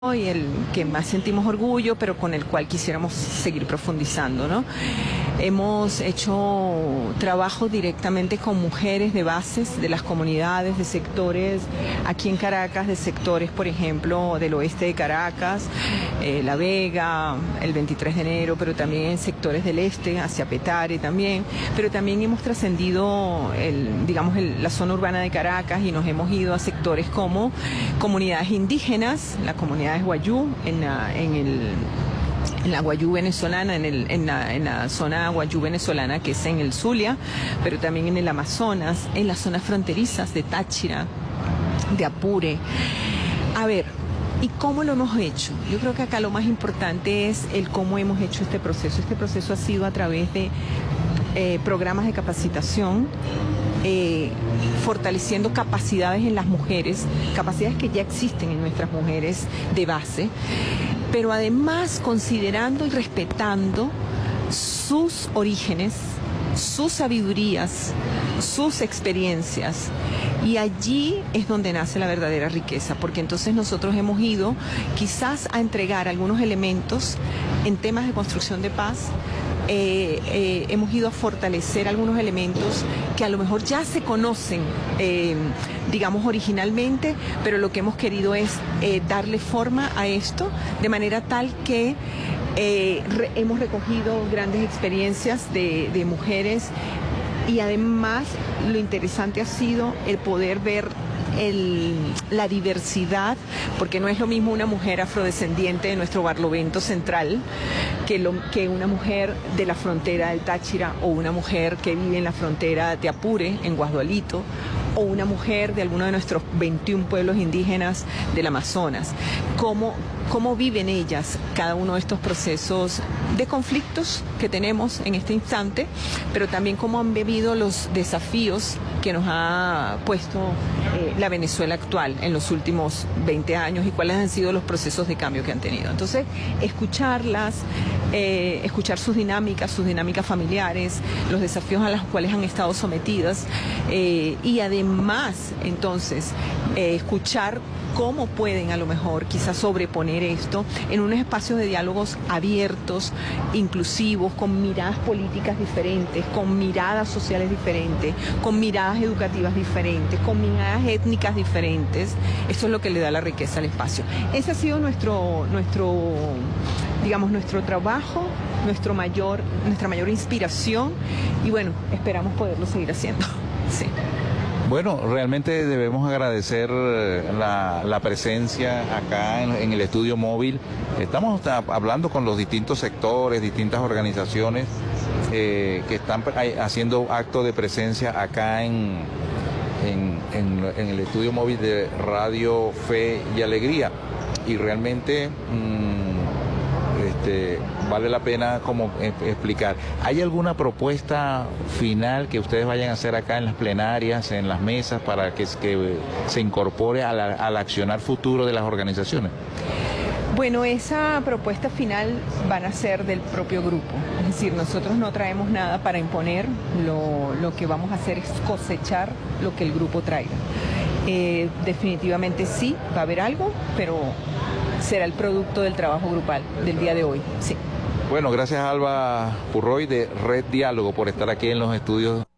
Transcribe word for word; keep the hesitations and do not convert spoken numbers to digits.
y el que más sentimos orgullo, pero con el cual quisiéramos seguir profundizando, ¿no? Hemos hecho trabajo directamente con mujeres de bases de las comunidades, de sectores aquí en Caracas, de sectores, por ejemplo, del oeste de Caracas, eh, La Vega, el veintitrés de enero, pero también en sectores del este, hacia Petare también, pero también hemos trascendido, el, digamos, el, la zona urbana de Caracas y nos hemos ido a sectores como comunidades indígenas, la comunidad de Guayú, en, la, en, el, en la Guayú venezolana, en, el, en, la, en la zona Guayú venezolana que es en el Zulia, pero también en el Amazonas, en las zonas fronterizas de Táchira, de Apure. A ver, ¿y cómo lo hemos hecho? Yo creo que acá lo más importante es el cómo hemos hecho este proceso. Este proceso ha sido a través de eh, programas de capacitación, Eh, fortaleciendo capacidades en las mujeres, capacidades que ya existen en nuestras mujeres de base, pero además considerando y respetando sus orígenes, sus sabidurías, sus experiencias. Y allí es donde nace la verdadera riqueza, porque entonces nosotros hemos ido quizás a entregar algunos elementos en temas de construcción de paz. Eh, eh, hemos ido a fortalecer algunos elementos que a lo mejor ya se conocen, eh, digamos, originalmente, pero lo que hemos querido es eh, darle forma a esto de manera tal que eh, re hemos recogido grandes experiencias de, de mujeres y además lo interesante ha sido el poder ver El, la diversidad, porque no es lo mismo una mujer afrodescendiente de nuestro Barlovento central que, lo, que una mujer de la frontera del Táchira o una mujer que vive en la frontera de Apure, en Guasdualito, o una mujer de alguno de nuestros veintiún pueblos indígenas del Amazonas. ¿Cómo, cómo viven ellas cada uno de estos procesos de conflictos que tenemos en este instante, pero también cómo han vivido los desafíos que nos ha puesto eh, la Venezuela actual en los últimos veinte años y cuáles han sido los procesos de cambio que han tenido? Entonces, escucharlas, eh, escuchar sus dinámicas, sus dinámicas familiares, los desafíos a los cuales han estado sometidas eh, y además, entonces, eh, escuchar cómo pueden a lo mejor quizás sobreponer esto en unos espacios de diálogos abiertos, inclusivos, con miradas políticas diferentes, con miradas sociales diferentes, con miradas educativas diferentes, con miradas étnicas diferentes. Eso es lo que le da la riqueza al espacio. Ese ha sido nuestro, nuestro, digamos, nuestro trabajo, nuestro mayor, nuestra mayor inspiración y bueno, esperamos poderlo seguir haciendo. Sí. Bueno, realmente debemos agradecer la, la presencia acá en, en el estudio móvil. Estamos hablando con los distintos sectores, distintas organizaciones eh, que están haciendo acto de presencia acá en, en, en, en el estudio móvil de Radio Fe y Alegría. Y realmente mmm, este, vale la pena como explicar. ¿Hay alguna propuesta final que ustedes vayan a hacer acá en las plenarias, en las mesas, para que, que se incorpore a la, al accionar futuro de las organizaciones? Bueno, esa propuesta final van a ser del propio grupo. Es decir, nosotros no traemos nada para imponer, lo, lo que vamos a hacer es cosechar lo que el grupo traiga. Eh, definitivamente sí, va a haber algo, pero será el producto del trabajo grupal del día de hoy, sí. Bueno, gracias Alba Purroy de Red Diálogo por estar aquí en los estudios.